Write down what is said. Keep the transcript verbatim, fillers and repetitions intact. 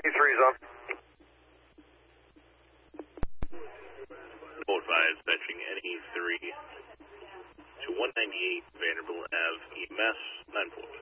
E three is on. Full advise, fetching N E three to one ninety-eight Vanderbilt Avenue, E M S, nine four.